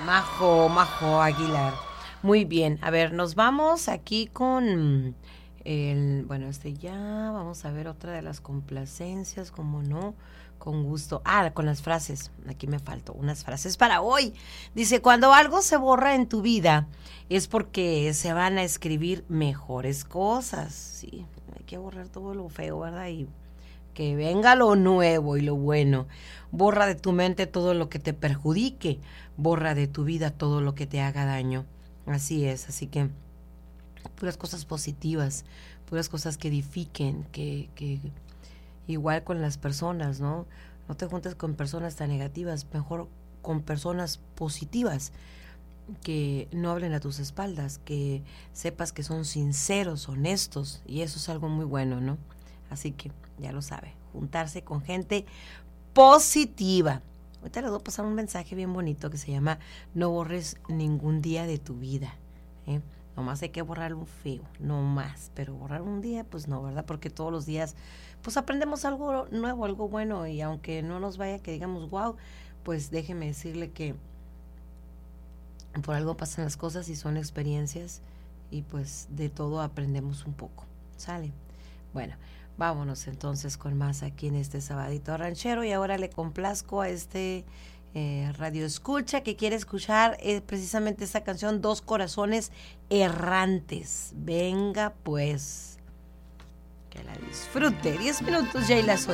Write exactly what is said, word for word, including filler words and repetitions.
Majo, Majo Aguilar. Muy bien, a ver, nos vamos aquí con el, bueno, este ya, vamos a ver otra de las complacencias, como no, con gusto. Ah, con las frases, aquí me faltó unas frases para hoy. Dice, cuando algo se borra en tu vida es porque se van a escribir mejores cosas. Sí, hay que borrar todo lo feo, ¿verdad? Y que venga lo nuevo y lo bueno. Borra de tu mente todo lo que te perjudique. Borra de tu vida todo lo que te haga daño. Así es, así que puras cosas positivas, puras cosas que edifiquen, que, que igual con las personas, ¿no? No te juntes con personas tan negativas, mejor con personas positivas, que no hablen a tus espaldas, que sepas que son sinceros, honestos, y eso es algo muy bueno, ¿no? Así que ya lo sabe, juntarse con gente positiva. Ahorita les voy a pasar un mensaje bien bonito que se llama no borres ningún día de tu vida, ¿eh? Nomás hay que borrar un feo, no más, pero borrar un día, pues no, ¿verdad? Porque todos los días, pues aprendemos algo nuevo, algo bueno, y aunque no nos vaya que digamos, wow, pues déjeme decirle que por algo pasan las cosas y son experiencias, y pues de todo aprendemos un poco, ¿sale? Bueno, vámonos entonces con más aquí en este sabadito ranchero, y ahora le complazco a este eh, radio escucha que quiere escuchar eh, precisamente esta canción, Dos Corazones Errantes. Venga pues, que la disfrute. Diez minutos ya y las ocho.